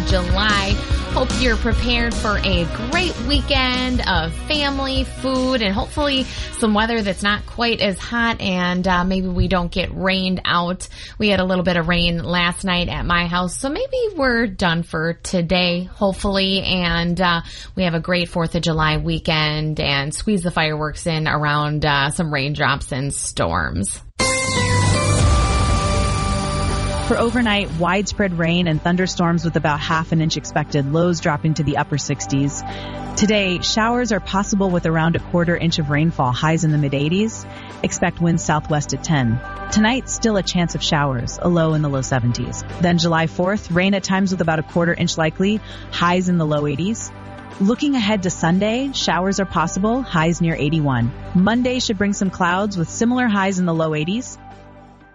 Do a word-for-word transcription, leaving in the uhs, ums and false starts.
of July. Hope you're prepared for a great weekend of family, food, and hopefully some weather that's not quite as hot, and uh, maybe we don't get rained out. We had a little bit of rain last night at my house, so maybe we're done for today, hopefully, and uh, we have a great fourth of July weekend and squeeze the fireworks in around uh, some raindrops and storms. For overnight, widespread rain and thunderstorms with about half an inch expected, lows dropping to the upper sixties. Today, showers are possible with around a quarter inch of rainfall, highs in the mid eighties. Expect winds southwest at ten. Tonight, still a chance of showers, a low in the low seventies. Then July fourth, rain at times with about a quarter inch likely, highs in the low eighties. Looking ahead to Sunday, showers are possible, highs near eighty-one. Monday should bring some clouds with similar highs in the low eighties.